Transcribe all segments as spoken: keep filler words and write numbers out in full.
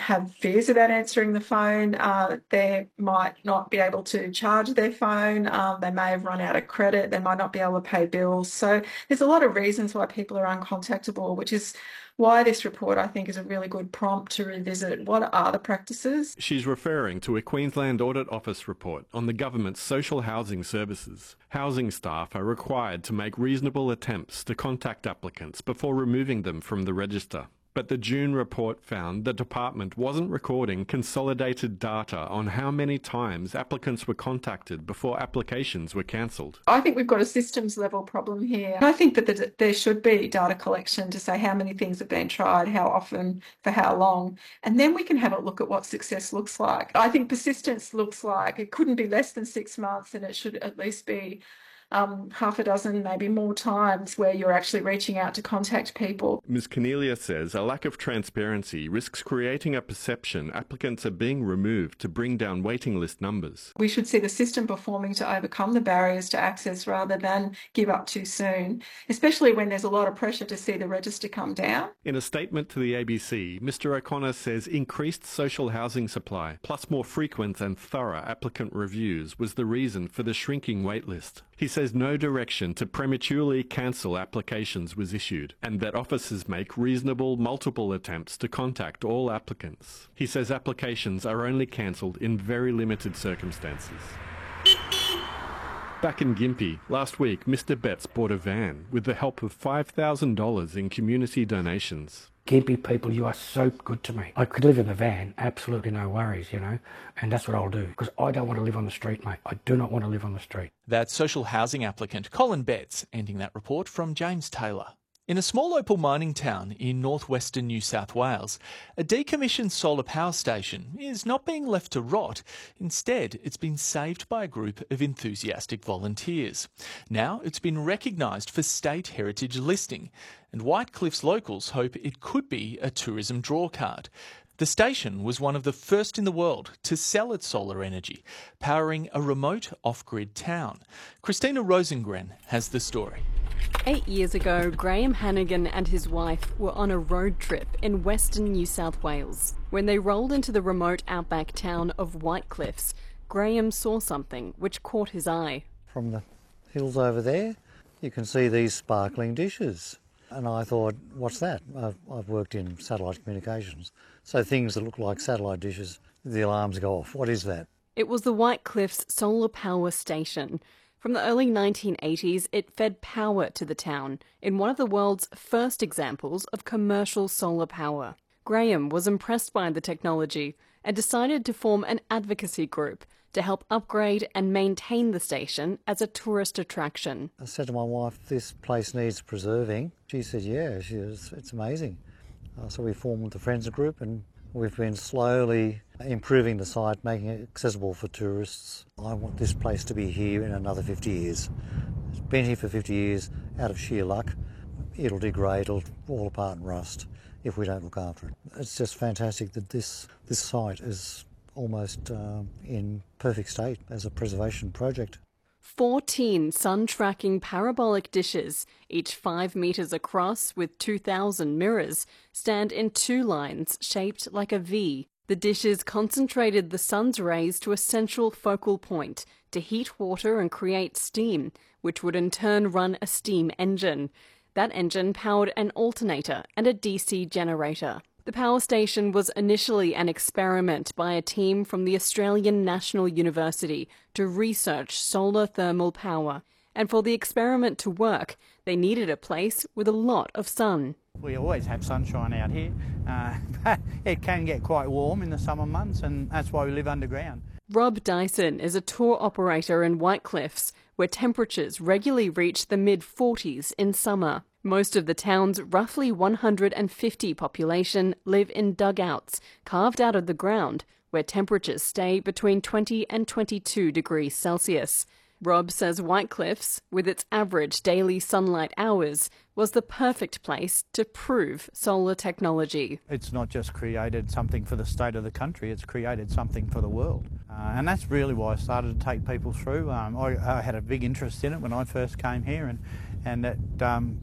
have fears about answering the phone. Uh, they might not be able to charge their phone. Um, they may have run out of credit. They might not be able to pay bills. So there's a lot of reasons why people are uncontactable, which is why this report, I think, is a really good prompt to revisit what are the practices. She's referring to a Queensland Audit Office report on the government's social housing services. Housing staff are required to make reasonable attempts to contact applicants before removing them from the register. But the June report found the department wasn't recording consolidated data on how many times applicants were contacted before applications were cancelled. I think we've got a systems level problem here. I think that the, there should be data collection to say how many things have been tried, how often, for how long, and then we can have a look at what success looks like. I think persistence looks like it couldn't be less than six months and it should at least be Um, half a dozen, maybe more times where you're actually reaching out to contact people. Miz Cornelia says a lack of transparency risks creating a perception applicants are being removed to bring down waiting list numbers. We should see the system performing to overcome the barriers to access rather than give up too soon, especially when there's a lot of pressure to see the register come down. In a statement to the A B C, Mr O'Connor says increased social housing supply, plus more frequent and thorough applicant reviews, was the reason for the shrinking waitlist. He says no direction to prematurely cancel applications was issued and that officers make reasonable multiple attempts to contact all applicants. He says applications are only cancelled in very limited circumstances. Back in Gympie, last week Mr Betts bought a van with the help of five thousand dollars in community donations. Gympie people, you are so good to me. I could live in a van, absolutely no worries, you know, and that's what I'll do, because I don't want to live on the street, mate. I do not want to live on the street. That's social housing applicant Colin Betts, ending that report from James Taylor. In a small opal mining town in northwestern New South Wales, a decommissioned solar power station is not being left to rot. Instead, it's been saved by a group of enthusiastic volunteers. Now it's been recognised for state heritage listing, and White Cliffs locals hope it could be a tourism drawcard. The station was one of the first in the world to sell its solar energy, powering a remote off-grid town. Christina Rosengren has the story. Eight years ago, Graham Hannigan and his wife were on a road trip in western New South Wales. When they rolled into the remote outback town of White Cliffs, Graham saw something which caught his eye. From the hills over there, you can see these sparkling dishes. And I thought, what's that? I've, I've worked in satellite communications. So things that look like satellite dishes, the alarms go off. What is that? It was the White Cliffs Solar Power Station. From the early nineteen eighties, it fed power to the town in one of the world's first examples of commercial solar power. Graham was impressed by the technology and decided to form an advocacy group to help upgrade and maintain the station as a tourist attraction. I said to my wife, this place needs preserving. She said, yeah, she was, it's amazing. Uh, so we formed the Friends group and we've been slowly improving the site, making it accessible for tourists. I want this place to be here in another fifty years. It's been here for fifty years, out of sheer luck. It'll degrade, it'll fall apart and rust if we don't look after it. It's just fantastic that this, this site is almost uh, in perfect state as a preservation project. fourteen sun-tracking parabolic dishes, each five metres across with two thousand mirrors, stand in two lines shaped like a V. The dishes concentrated the sun's rays to a central focal point to heat water and create steam, which would in turn run a steam engine. That engine powered an alternator and a D C generator. The power station was initially an experiment by a team from the Australian National University to research solar thermal power. And for the experiment to work, they needed a place with a lot of sun. We always have sunshine out here, uh, but it can get quite warm in the summer months, and that's why we live underground. Rob Dyson is a tour operator in White Cliffs, where temperatures regularly reach the mid forties in summer. Most of the town's roughly one hundred fifty population live in dugouts carved out of the ground, where temperatures stay between twenty and twenty-two degrees Celsius. Rob says White Cliffs, with its average daily sunlight hours, was the perfect place to prove solar technology. It's not just created something for the state of the country, it's created something for the world. Uh, and that's really why I started to take people through. Um, I, I had a big interest in it when I first came here, and, and it, um,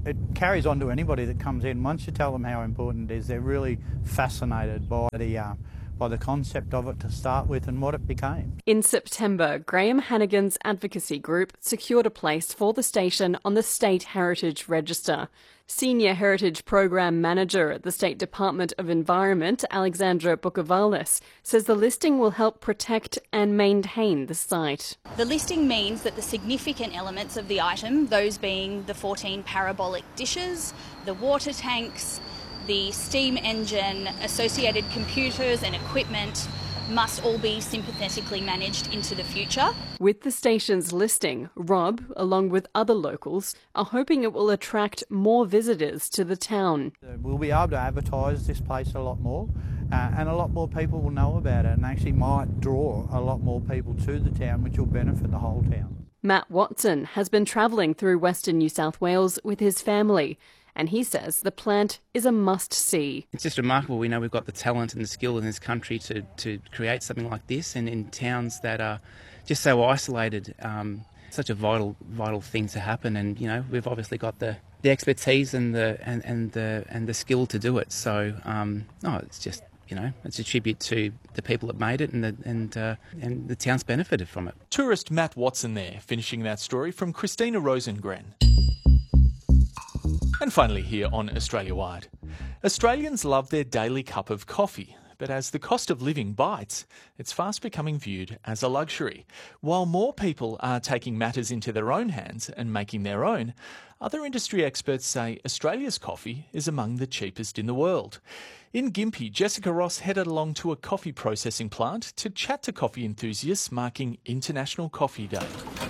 It carries on to anybody that comes in. Once you tell them how important it is, they're really fascinated by the uh, by the concept of it to start with and what it became. In September, Graham Hannigan's advocacy group secured a place for the station on the State Heritage Register. Senior Heritage Program Manager at the State Department of Environment, Alexandra Bukavalis, says the listing will help protect and maintain the site. The listing means that the significant elements of the item, those being the fourteen parabolic dishes, the water tanks, the steam engine, associated computers and equipment, must all be sympathetically managed into the future. With the station's listing, Rob, along with other locals, are hoping it will attract more visitors to the town. We'll be able to advertise this place a lot more, uh, and a lot more people will know about it, and actually might draw a lot more people to the town, which will benefit the whole town. Matt Watson has been travelling through Western New South Wales with his family, and he says the plant is a must-see. It's just remarkable. We know we've got the talent and the skill in this country to, to create something like this, and in towns that are just so isolated, um, such a vital vital thing to happen. And you know, we've obviously got the, the expertise and the and, and the and the skill to do it. So um, no, it's just, you know, it's a tribute to the people that made it, and the and uh, and the town's benefited from it. Tourist Matt Watson there, finishing that story from Christina Rosengren. And finally here on Australia Wide. Australians love their daily cup of coffee, but as the cost of living bites, it's fast becoming viewed as a luxury. While more people are taking matters into their own hands and making their own, other industry experts say Australia's coffee is among the cheapest in the world. In Gympie, Jessica Ross headed along to a coffee processing plant to chat to coffee enthusiasts marking International Coffee Day.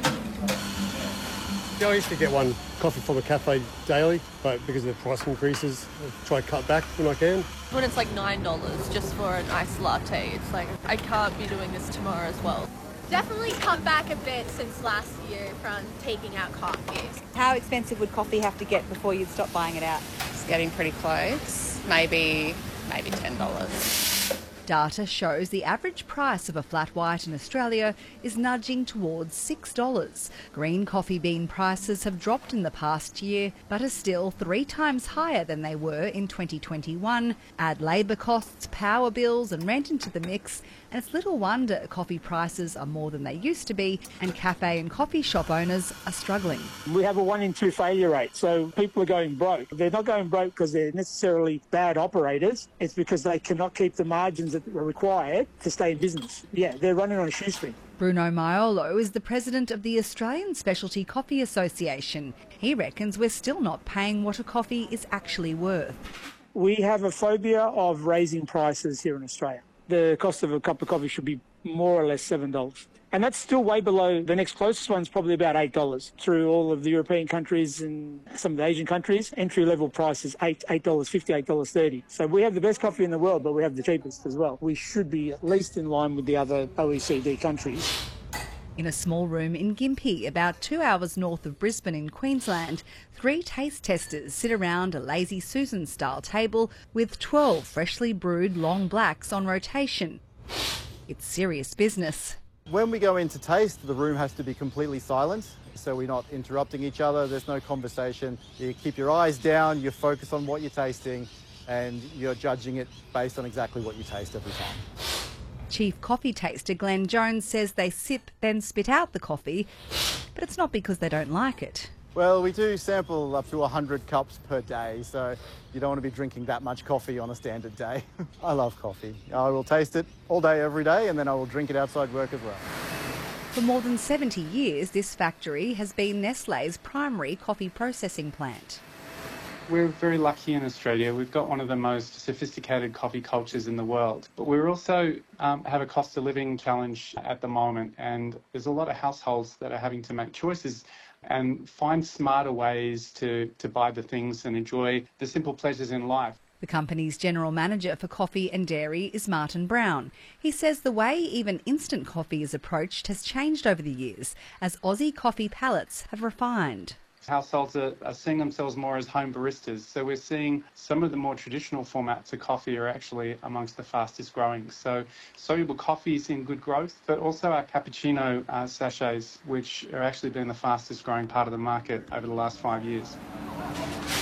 Yeah, I used to get one coffee from a cafe daily, but because of the price increases, I try to cut back when I can. When it's like nine dollars just for an iced latte, it's like, I can't be doing this tomorrow as well. Definitely cut back a bit since last year from taking out coffees. How expensive would coffee have to get before you'd stop buying it out? It's getting pretty close, maybe, maybe ten dollars. Data shows the average price of a flat white in Australia is nudging towards six dollars. Green coffee bean prices have dropped in the past year, but are still three times higher than they were in twenty twenty-one. Add labour costs, power bills and rent into the mix, and it's little wonder coffee prices are more than they used to be, and cafe and coffee shop owners are struggling. We have a one in two failure rate, so people are going broke. They're not going broke because they're necessarily bad operators. It's because they cannot keep the margins that are required to stay in business. Yeah, they're running on a shoestring. Bruno Maiolo is the president of the Australian Specialty Coffee Association. He reckons we're still not paying what a coffee is actually worth. We have a phobia of raising prices here in Australia. The cost of a cup of coffee should be more or less seven dollars. And that's still way below the next closest one's probably about eight dollars. Through all of the European countries and some of the Asian countries, entry-level price is eight dollars fifty, eight dollars thirty. So we have the best coffee in the world, but we have the cheapest as well. We should be at least in line with the other O E C D countries. In a small room in Gympie, about two hours north of Brisbane in Queensland, three taste testers sit around a Lazy Susan-style table with twelve freshly brewed long blacks on rotation. It's serious business. When we go in to taste, the room has to be completely silent, so we're not interrupting each other, there's no conversation. You keep your eyes down, you focus on what you're tasting, and you're judging it based on exactly what you taste every time. Chief coffee taster Glenn Jones says they sip then spit out the coffee, but it's not because they don't like it. Well, we do sample up to one hundred cups per day, so you don't want to be drinking that much coffee on a standard day. I love coffee. I will taste it all day, every day, and then I will drink it outside work as well. For more than seventy years, this factory has been Nestlé's primary coffee processing plant. We're very lucky in Australia. We've got one of the most sophisticated coffee cultures in the world. But we also um, have a cost of living challenge at the moment, and there's a lot of households that are having to make choices and find smarter ways to, to buy the things and enjoy the simple pleasures in life. The company's general manager for coffee and dairy is Martin Brown. He says the way even instant coffee is approached has changed over the years as Aussie coffee palates have refined. Households are, are seeing themselves more as home baristas, so we're seeing some of the more traditional formats of coffee are actually amongst the fastest growing. So soluble coffee is in good growth, but also our cappuccino uh, sachets, which are actually been the fastest growing part of the market over the last five years.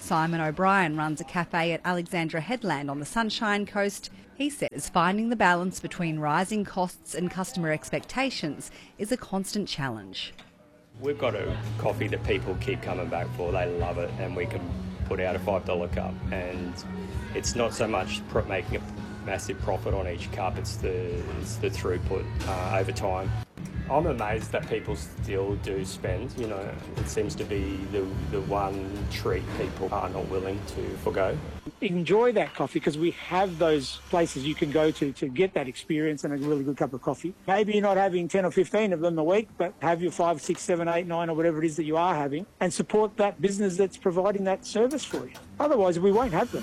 Simon O'Brien runs a cafe at Alexandra Headland on the Sunshine Coast. He says finding the balance between rising costs and customer expectations is a constant challenge. We've got a coffee that people keep coming back for. They love it, and we can put out a five dollar cup, and it's not so much pro- making a massive profit on each cup, it's the, it's the throughput uh, over time. I'm amazed that people still do spend, you know, it seems to be the, the one treat people are not willing to forgo. Enjoy that coffee because we have those places you can go to to get that experience and a really good cup of coffee. Maybe you're not having ten or fifteen of them a week, but have your five, six, seven, eight, nine or whatever it is that you are having and support that business that's providing that service for you. Otherwise, we won't have them.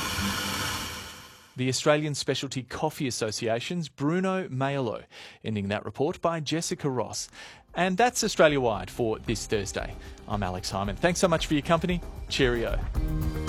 The Australian Specialty Coffee Association's Bruno Maiolo, ending that report by Jessica Ross. And that's Australia-wide for this Thursday. I'm Alex Hyman. Thanks so much for your company. Cheerio.